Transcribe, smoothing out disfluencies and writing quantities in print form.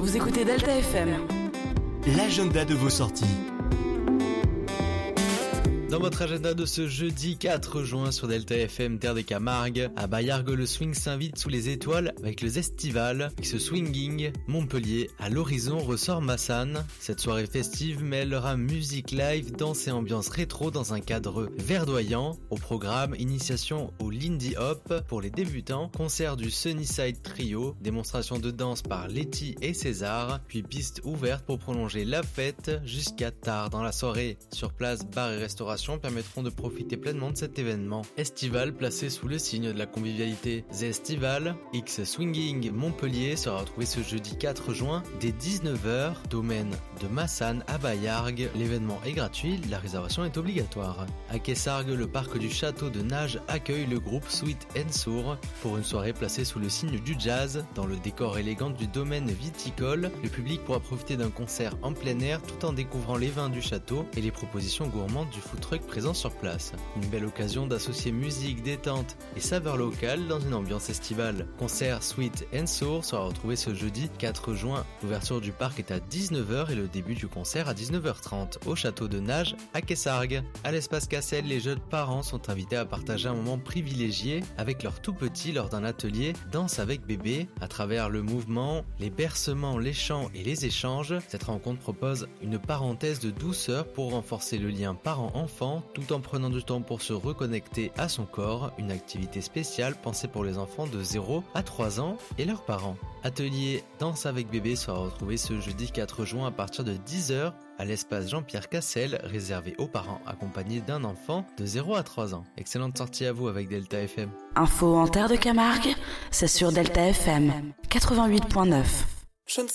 Vous écoutez Delta FM. L'agenda de vos sorties. Dans votre agenda de ce jeudi 4 juin sur Delta FM Terre des Camargues, à Bayargues, le swing s'invite sous les étoiles avec le Zestival. Avec ce swinging, Montpellier, à l'horizon ressort Massane. Cette soirée festive mêlera musique live, danse et ambiance rétro dans un cadre verdoyant. Au programme, initiation au Lindy Hop pour les débutants, concert du Sunnyside Trio, démonstration de danse par Letty et César, puis piste ouverte pour prolonger la fête jusqu'à tard dans la soirée. Sur place, bar et restauration permettront de profiter pleinement de cet événement estival placé sous le signe de la convivialité. Zestival X Swinging Montpellier sera retrouvé ce jeudi 4 juin dès 19h, domaine de Massane à Bayargues. L'événement est gratuit, la réservation est obligatoire. À Kessargues, le parc du château de Nage accueille le groupe Sweet and Sour pour une soirée placée sous le signe du jazz. Dans le décor élégant du domaine viticole, le public pourra profiter d'un concert en plein air tout en découvrant les vins du château et les propositions gourmandes du food truck présent sur place. Une belle occasion d'associer musique, détente et saveurs locales dans une ambiance estivale. Concert Sweet and Sour sera retrouvé ce jeudi 4 juin. L'ouverture du parc est à 19h et le début du concert à 19h30 au château de Nage à Kessargues. À l'espace Cassel, les jeunes parents sont invités à partager un moment privilégié avec leurs tout petits lors d'un atelier Danse avec bébé. À travers le mouvement, les bercements, les chants et les échanges, cette rencontre propose une parenthèse de douceur pour renforcer le lien parent-enfant tout en prenant du temps pour se reconnecter à son corps, une activité spéciale pensée pour les enfants de 0 à 3 ans et leurs parents. Atelier Danse avec bébé sera retrouvé ce jeudi 4 juin à partir de 10h à l'espace Jean-Pierre Cassel, réservé aux parents accompagnés d'un enfant de 0 à 3 ans. Excellente sortie à vous avec Delta FM. Info en Terre de Camargue, c'est sur Delta FM 88.9.